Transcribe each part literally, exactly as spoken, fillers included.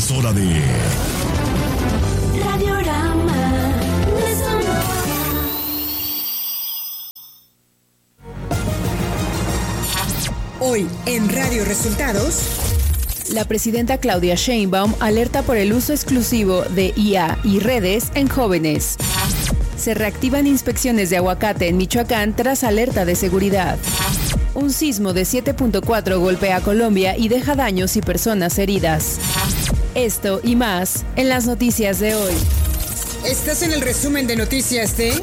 Es hora de Radiorama de Sonora. Hoy en Radio Resultados, la presidenta Claudia Sheinbaum alerta por el uso exclusivo de I A y redes en jóvenes. Se reactivan inspecciones de aguacate en Michoacán tras alerta de seguridad. Un sismo de siete punto cuatro golpea a Colombia y deja daños y personas heridas. Esto y más en las noticias de hoy. ¿Estás en el resumen de noticias de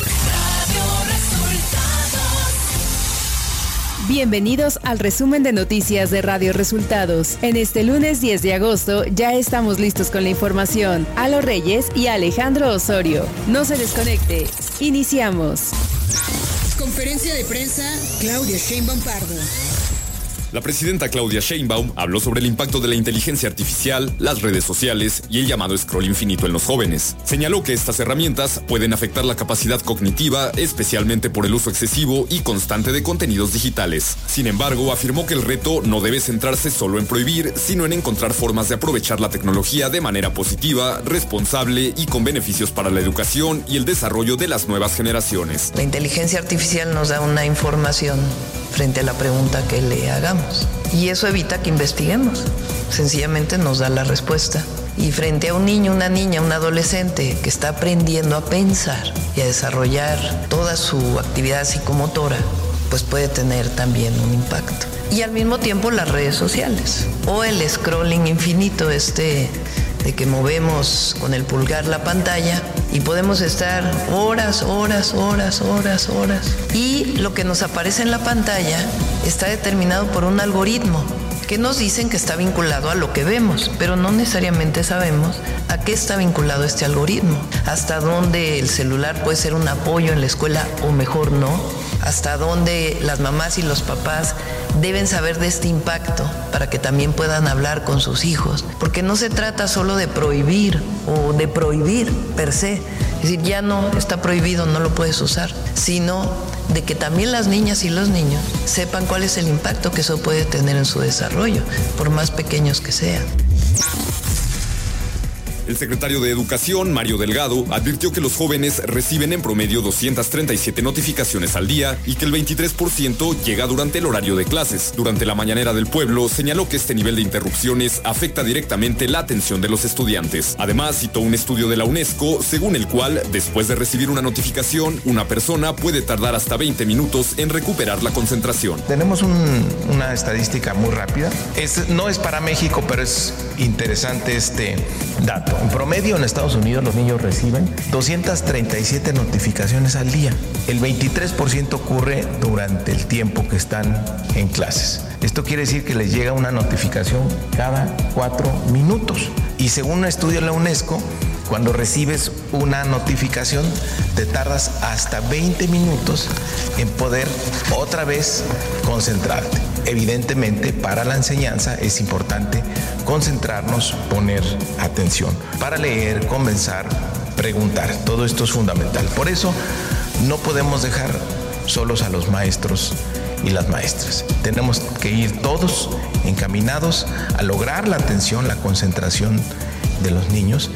Bienvenidos al resumen de noticias de Radio Resultados. En este lunes diez de agosto ya estamos listos con la información. Alo Reyes y Alejandro Osorio. No se desconecte. Iniciamos. Conferencia de prensa, Claudia Sheinbaum Pardo. La presidenta Claudia Sheinbaum habló sobre el impacto de la inteligencia artificial, las redes sociales y el llamado scroll infinito en los jóvenes. Señaló que estas herramientas pueden afectar la capacidad cognitiva, especialmente por el uso excesivo y constante de contenidos digitales. Sin embargo, afirmó que el reto no debe centrarse solo en prohibir, sino en encontrar formas de aprovechar la tecnología de manera positiva, responsable y con beneficios para la educación y el desarrollo de las nuevas generaciones. La inteligencia artificial nos da una información frente a la pregunta que le hagamos. Y eso evita que investiguemos. Sencillamente nos da la respuesta. Y frente a un niño, una niña, un adolescente que está aprendiendo a pensar y a desarrollar toda su actividad psicomotora, pues puede tener también un impacto. Y al mismo tiempo las redes sociales. O el scrolling infinito, este de que movemos con el pulgar la pantalla y podemos estar horas, horas, horas, horas, horas. Y lo que nos aparece en la pantalla está determinado por un algoritmo que nos dicen que está vinculado a lo que vemos, pero no necesariamente sabemos a qué está vinculado este algoritmo, hasta dónde el celular puede ser un apoyo en la escuela o mejor no, hasta dónde las mamás y los papás deben saber de este impacto para que también puedan hablar con sus hijos, porque no se trata solo de prohibir o de prohibir per se, es decir, ya no está prohibido, no lo puedes usar, sino de que también las niñas y los niños sepan cuál es el impacto que eso puede tener en su desarrollo, por más pequeños que sean. El secretario de Educación, Mario Delgado, advirtió que los jóvenes reciben en promedio doscientas treinta y siete notificaciones al día y que el veintitrés por ciento llega durante el horario de clases. Durante la mañanera del pueblo, señaló que este nivel de interrupciones afecta directamente la atención de los estudiantes. Además, citó un estudio de la UNESCO, según el cual, después de recibir una notificación, una persona puede tardar hasta veinte minutos en recuperar la concentración. Tenemos un, una estadística muy rápida. Es, no es para México, pero es interesante este dato. En promedio en Estados Unidos los niños reciben doscientas treinta y siete notificaciones al día. El veintitrés por ciento ocurre durante el tiempo que están en clases. Esto quiere decir que les llega una notificación cada cuatro minutos. Y según un estudio de la UNESCO, cuando recibes una notificación, te tardas hasta veinte minutos en poder otra vez concentrarte. Evidentemente, para la enseñanza es importante concentrarnos, poner atención, para leer, conversar, preguntar. Todo esto es fundamental. Por eso, no podemos dejar solos a los maestros y las maestras. Tenemos que ir todos encaminados a lograr la atención, la concentración de los niños.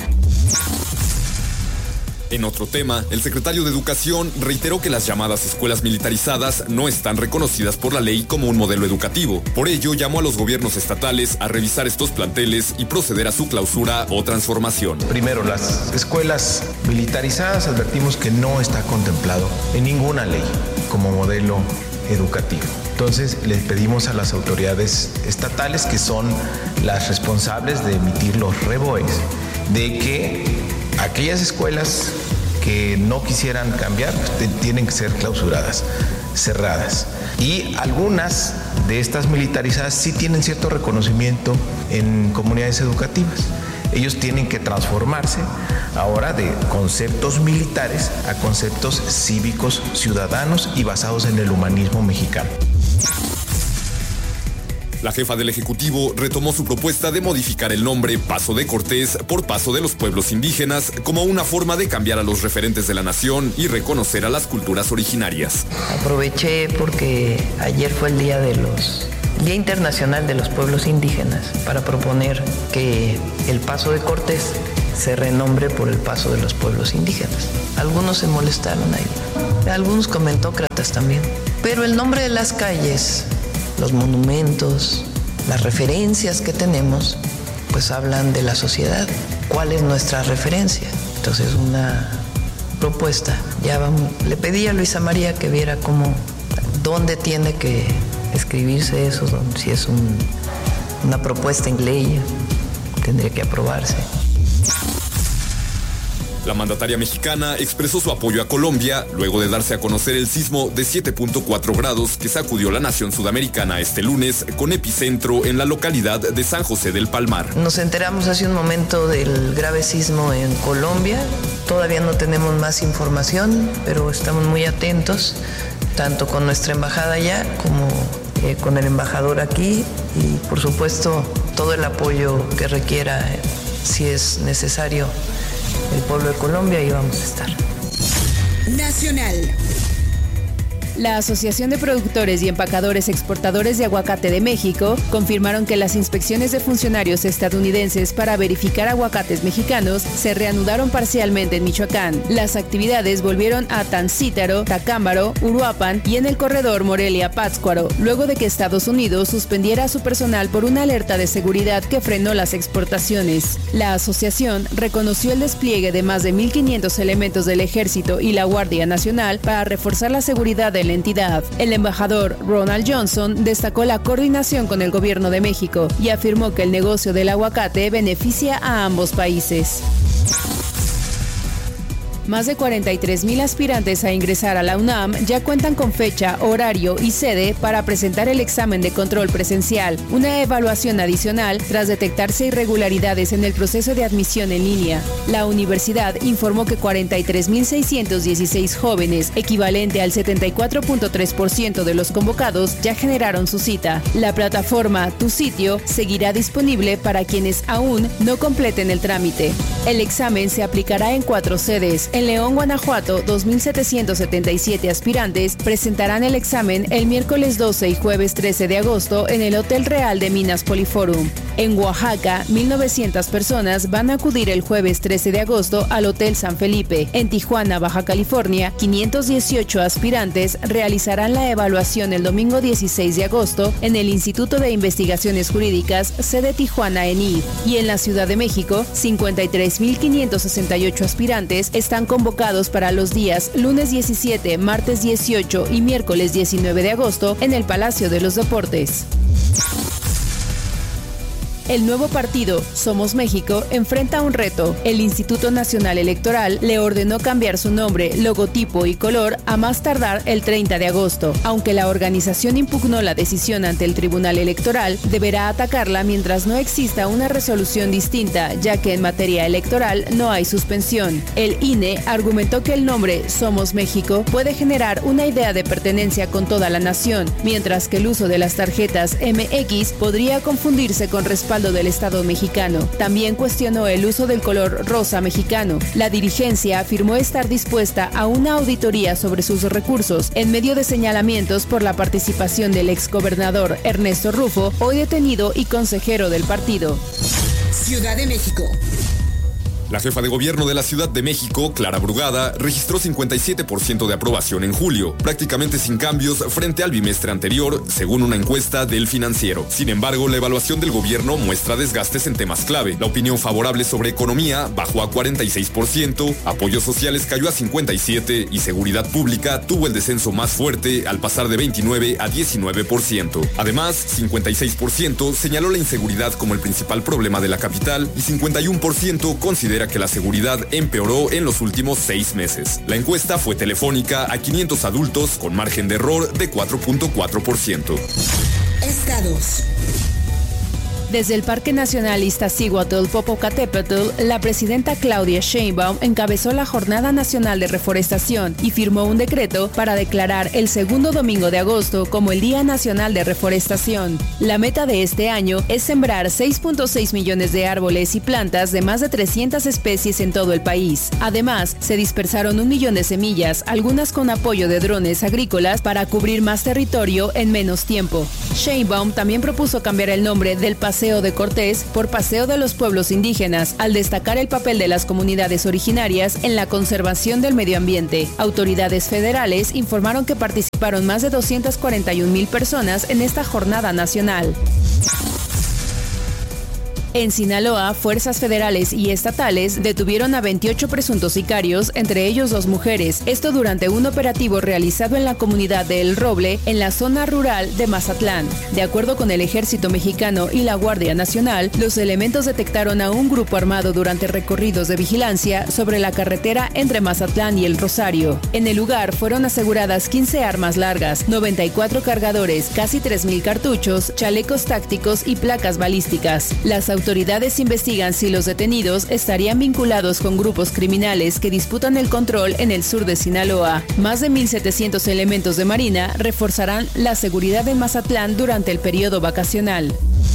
En otro tema, el secretario de Educación reiteró que las llamadas escuelas militarizadas no están reconocidas por la ley como un modelo educativo. Por ello, llamó a los gobiernos estatales a revisar estos planteles y proceder a su clausura o transformación. Primero, las escuelas militarizadas advertimos que no está contemplado en ninguna ley como modelo educativo. Entonces, les pedimos a las autoridades estatales, que son las responsables de emitir los reboes, de que aquellas escuelas que no quisieran cambiar pues, tienen que ser clausuradas, cerradas. Y algunas de estas militarizadas sí tienen cierto reconocimiento en comunidades educativas. Ellos tienen que transformarse ahora de conceptos militares a conceptos cívicos, ciudadanos y basados en el humanismo mexicano. La jefa del Ejecutivo retomó su propuesta de modificar el nombre Paso de Cortés por Paso de los Pueblos Indígenas como una forma de cambiar a los referentes de la nación y reconocer a las culturas originarias. Aproveché porque ayer fue el Día de los Día Internacional de los Pueblos Indígenas para proponer que el Paso de Cortés se renombre por el Paso de los Pueblos Indígenas. Algunos se molestaron ahí, algunos comentócratas también. Pero el nombre de las calles, los monumentos, las referencias que tenemos, pues hablan de la sociedad. ¿Cuál es nuestra referencia? Entonces una propuesta. Ya vamos, le pedí a Luisa María que viera cómo, dónde tiene que escribirse eso, si es un, una propuesta en ley, tendría que aprobarse. La mandataria mexicana expresó su apoyo a Colombia luego de darse a conocer el sismo de siete punto cuatro grados que sacudió la nación sudamericana este lunes, con epicentro en la localidad de San José del Palmar. Nos enteramos hace un momento del grave sismo en Colombia. Todavía no tenemos más información, pero estamos muy atentos, tanto con nuestra embajada allá como eh, con el embajador aquí, y por supuesto todo el apoyo que requiera, eh, si es necesario, el pueblo de Colombia, y vamos a estar. Nacional. La Asociación de Productores y Empacadores Exportadores de Aguacate de México confirmaron que las inspecciones de funcionarios estadounidenses para verificar aguacates mexicanos se reanudaron parcialmente en Michoacán. Las actividades volvieron a Tancítaro, Tacámbaro, Uruapan y en el corredor Morelia-Pátzcuaro, luego de que Estados Unidos suspendiera a su personal por una alerta de seguridad que frenó las exportaciones. La asociación reconoció el despliegue de más de mil quinientos elementos del Ejército y la Guardia Nacional para reforzar la seguridad de la entidad. El embajador Ronald Johnson destacó la coordinación con el gobierno de México y afirmó que el negocio del aguacate beneficia a ambos países. Más de cuarenta y tres mil aspirantes a ingresar a la UNAM ya cuentan con fecha, horario y sede para presentar el examen de control presencial, una evaluación adicional tras detectarse irregularidades en el proceso de admisión en línea. La universidad informó que cuarenta y tres mil seiscientos dieciséis jóvenes, equivalente al setenta y cuatro punto tres por ciento de los convocados, ya generaron su cita. La plataforma Tu Sitio seguirá disponible para quienes aún no completen el trámite. El examen se aplicará en cuatro sedes. En León, Guanajuato, dos mil setecientos setenta y siete aspirantes presentarán el examen el miércoles doce y jueves trece de agosto en el Hotel Real de Minas Poliforum. En Oaxaca, mil novecientas personas van a acudir el jueves trece de agosto al Hotel San Felipe. En Tijuana, Baja California, quinientos dieciocho aspirantes realizarán la evaluación el domingo dieciséis de agosto en el Instituto de Investigaciones Jurídicas, sede Tijuana E N I D. Y en la Ciudad de México, cincuenta y tres mil quinientos sesenta y ocho aspirantes están convocados para los días lunes diecisiete, martes dieciocho y miércoles diecinueve de agosto en el Palacio de los Deportes. El nuevo partido, Somos México, enfrenta un reto. El Instituto Nacional Electoral le ordenó cambiar su nombre, logotipo y color a más tardar el treinta de agosto. Aunque la organización impugnó la decisión ante el Tribunal Electoral, deberá atacarla mientras no exista una resolución distinta, ya que en materia electoral no hay suspensión. El I N E argumentó que el nombre Somos México puede generar una idea de pertenencia con toda la nación, mientras que el uso de las tarjetas M X podría confundirse con respaldo del Estado mexicano. También cuestionó el uso del color rosa mexicano. La dirigencia afirmó estar dispuesta a una auditoría sobre sus recursos en medio de señalamientos por la participación del exgobernador Ernesto Rufo, hoy detenido y consejero del partido. Ciudad de México. La jefa de gobierno de la Ciudad de México, Clara Brugada, registró cincuenta y siete por ciento de aprobación en julio, prácticamente sin cambios frente al bimestre anterior, según una encuesta del Financiero. Sin embargo, la evaluación del gobierno muestra desgastes en temas clave. La opinión favorable sobre economía bajó a cuarenta y seis por ciento, apoyos sociales cayó a cincuenta y siete por ciento y seguridad pública tuvo el descenso más fuerte al pasar de veintinueve a diecinueve por ciento. Además, cincuenta y seis por ciento señaló la inseguridad como el principal problema de la capital y cincuenta y uno por ciento considera que la seguridad empeoró en los últimos seis meses. La encuesta fue telefónica a quinientos adultos con margen de error de cuatro punto cuatro por ciento. Estados. Desde el Parque Nacional Iztaccíhuatl-Popocatépetl, la presidenta Claudia Sheinbaum encabezó la Jornada Nacional de Reforestación y firmó un decreto para declarar el segundo domingo de agosto como el Día Nacional de Reforestación. La meta de este año es sembrar seis punto seis millones de árboles y plantas de más de trescientas especies en todo el país. Además, se dispersaron un millón de semillas, algunas con apoyo de drones agrícolas para cubrir más territorio en menos tiempo. Sheinbaum también propuso cambiar el nombre del Paseo de Cortés por Paseo de los Pueblos Indígenas, al destacar el papel de las comunidades originarias en la conservación del medio ambiente. Autoridades federales informaron que participaron más de doscientas cuarenta y un mil personas en esta jornada nacional. En Sinaloa, fuerzas federales y estatales detuvieron a veintiocho presuntos sicarios, entre ellos dos mujeres, esto durante un operativo realizado en la comunidad de El Roble, en la zona rural de Mazatlán. De acuerdo con el Ejército Mexicano y la Guardia Nacional, los elementos detectaron a un grupo armado durante recorridos de vigilancia sobre la carretera entre Mazatlán y El Rosario. En el lugar fueron aseguradas quince armas largas, noventa y cuatro cargadores, casi tres mil cartuchos, chalecos tácticos y placas balísticas. Las Las autoridades investigan si los detenidos estarían vinculados con grupos criminales que disputan el control en el sur de Sinaloa. Más de mil setecientos elementos de Marina reforzarán la seguridad en Mazatlán durante el periodo vacacional.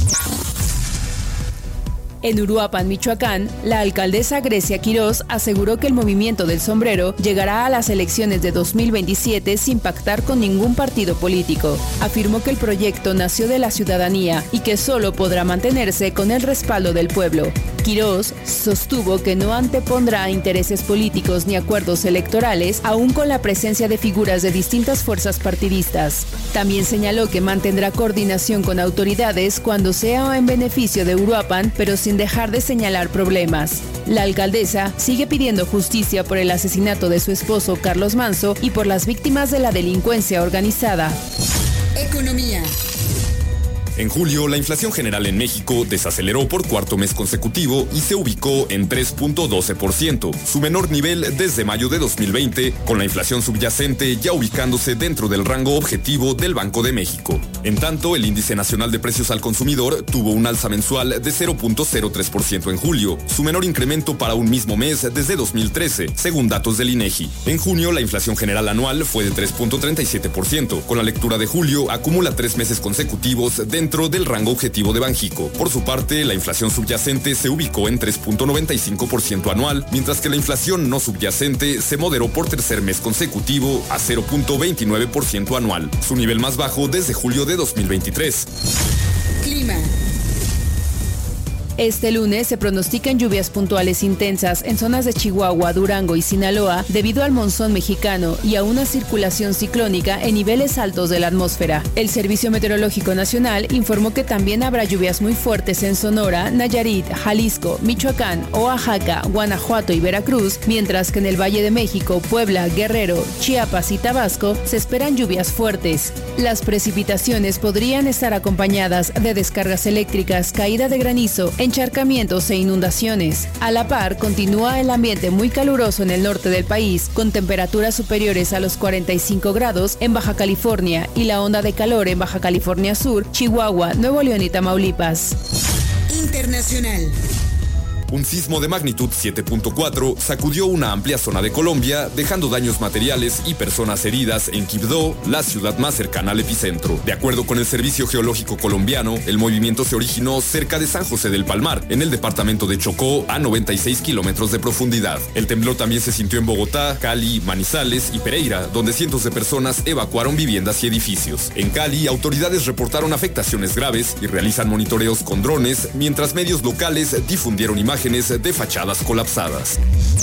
En Uruapan, Michoacán, la alcaldesa Grecia Quirós aseguró que el movimiento del sombrero llegará a las elecciones de dos mil veintisiete sin pactar con ningún partido político. Afirmó que el proyecto nació de la ciudadanía y que solo podrá mantenerse con el respaldo del pueblo. Quirós sostuvo que no antepondrá intereses políticos ni acuerdos electorales, aún con la presencia de figuras de distintas fuerzas partidistas. También señaló que mantendrá coordinación con autoridades cuando sea en beneficio de Uruapan, pero sin dejar de señalar problemas. La alcaldesa sigue pidiendo justicia por el asesinato de su esposo Carlos Manso y por las víctimas de la delincuencia organizada. Economía. En julio, la inflación general en México desaceleró por cuarto mes consecutivo y se ubicó en tres punto doce por ciento, su menor nivel desde mayo de dos mil veinte, con la inflación subyacente ya ubicándose dentro del rango objetivo del Banco de México. En tanto, el Índice Nacional de Precios al Consumidor tuvo un alza mensual de cero punto cero tres por ciento en julio, su menor incremento para un mismo mes desde dos mil trece, según datos del INEGI. En junio, la inflación general anual fue de tres punto treinta y siete por ciento. Con la lectura de julio, acumula tres meses consecutivos dentro dentro del rango objetivo de Banjico. Por su parte, la inflación subyacente se ubicó en tres punto noventa y cinco por ciento anual, mientras que la inflación no subyacente se moderó por tercer mes consecutivo a cero punto veintinueve por ciento anual, su nivel más bajo desde julio de dos mil veintitrés. Clima. Este lunes se pronostican lluvias puntuales intensas en zonas de Chihuahua, Durango y Sinaloa debido al monzón mexicano y a una circulación ciclónica en niveles altos de la atmósfera. El Servicio Meteorológico Nacional informó que también habrá lluvias muy fuertes en Sonora, Nayarit, Jalisco, Michoacán, Oaxaca, Guanajuato y Veracruz, mientras que en el Valle de México, Puebla, Guerrero, Chiapas y Tabasco se esperan lluvias fuertes. Las precipitaciones podrían estar acompañadas de descargas eléctricas, caída de granizo, encharcamientos e inundaciones. A la par, continúa el ambiente muy caluroso en el norte del país, con temperaturas superiores a los cuarenta y cinco grados en Baja California y la onda de calor en Baja California Sur, Chihuahua, Nuevo León y Tamaulipas. Internacional. Un sismo de magnitud siete punto cuatro sacudió una amplia zona de Colombia, dejando daños materiales y personas heridas en Quibdó, la ciudad más cercana al epicentro. De acuerdo con el Servicio Geológico Colombiano, el movimiento se originó cerca de San José del Palmar, en el departamento de Chocó, a noventa y seis kilómetros de profundidad. El temblor también se sintió en Bogotá, Cali, Manizales y Pereira, donde cientos de personas evacuaron viviendas y edificios. En Cali, autoridades reportaron afectaciones graves y realizan monitoreos con drones, mientras medios locales difundieron imágenes de fachadas colapsadas.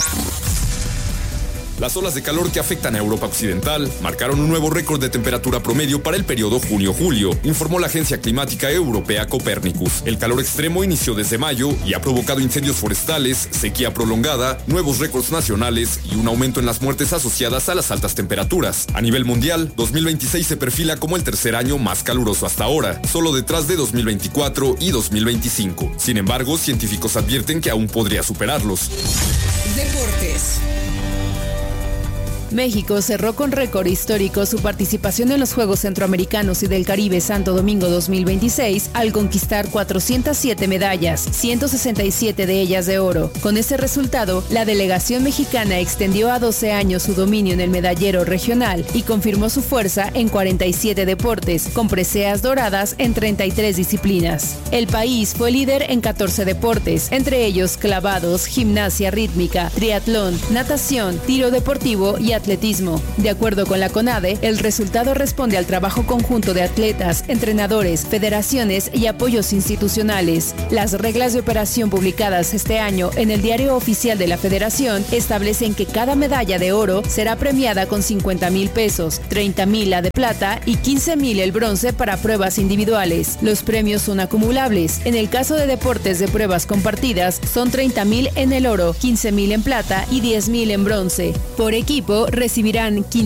Las olas de calor que afectan a Europa Occidental marcaron un nuevo récord de temperatura promedio para el periodo junio-julio, informó la agencia climática europea Copernicus. El calor extremo inició desde mayo y ha provocado incendios forestales, sequía prolongada, nuevos récords nacionales y un aumento en las muertes asociadas a las altas temperaturas. A nivel mundial, dos mil veintiséis se perfila como el tercer año más caluroso hasta ahora, solo detrás de dos mil veinticuatro y dos mil veinticinco. Sin embargo, científicos advierten que aún podría superarlos. Deportes. México cerró con récord histórico su participación en los Juegos Centroamericanos y del Caribe Santo Domingo dos mil veintiséis al conquistar cuatrocientas siete medallas, ciento sesenta y siete de ellas de oro. Con ese resultado, la delegación mexicana extendió a doce años su dominio en el medallero regional y confirmó su fuerza en cuarenta y siete deportes, con preseas doradas en treinta y tres disciplinas. El país fue líder en catorce deportes, entre ellos clavados, gimnasia rítmica, triatlón, natación, tiro deportivo y atletismo. De acuerdo con la CONADE, el resultado responde al trabajo conjunto de atletas, entrenadores, federaciones y apoyos institucionales. Las reglas de operación publicadas este año en el Diario Oficial de la Federación establecen que cada medalla de oro será premiada con cincuenta mil pesos, treinta mil la de plata y quince mil el bronce para pruebas individuales. Los premios son acumulables. En el caso de deportes de pruebas compartidas, son treinta mil en el oro, quince mil en plata y diez mil en bronce. Por equipo recibirán